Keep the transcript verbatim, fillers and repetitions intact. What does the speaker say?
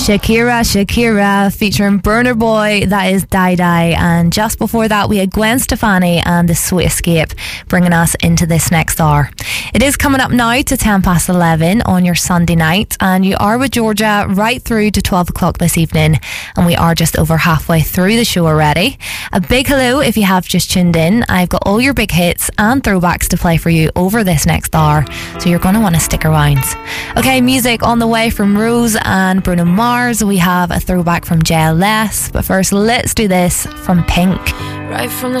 Shakira, Shakira, featuring Burner Boy, that is Die Die. And just before that, we had Gwen Stefani and The Sweet Escape, bringing us into this next hour. It is coming up now to ten past eleven on your Sunday night, and you are with Georgia right through to twelve o'clock this evening, and we are just over halfway through the show already. A big hello if you have just tuned in. I've got all your big hits and throwbacks to play for you over this next hour, so you're going to want to stick around. Okay, music on the way from Rose and Bruno Mars. We have a throwback from J L S, but first let's do this from Pink. Right from the